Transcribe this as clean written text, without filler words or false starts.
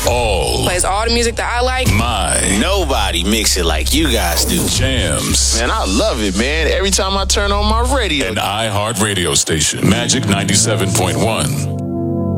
all. Plays all the music that I like. My. Nobody mix it like you guys do. Jams. Man, I love it, man. Every time I turn on my radio. An iHeart radio station. Magic 97.1.